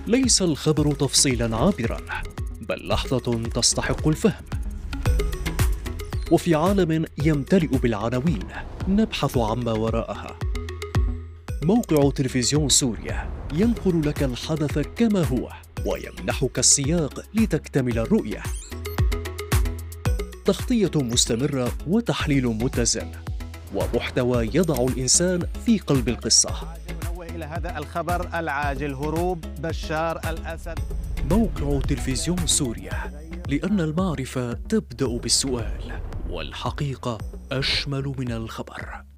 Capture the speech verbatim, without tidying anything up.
ليس الخبر تفصيلا عابرا، بل لحظة تستحق الفهم. وفي عالم يمتلئ بالعناوين نبحث عما وراءها. موقع تلفزيون سوريا ينقل لك الحدث كما هو ويمنحك السياق لتكتمل الرؤية. تغطية مستمرة وتحليل متزن ومحتوى يضع الإنسان في قلب القصة. ننوه إلى هذا الخبر العاجل: هروب بشار الأسد. موقع تلفزيون سوريا، لأن المعرفة تبدأ بالسؤال، والحقيقة أشمل من الخبر.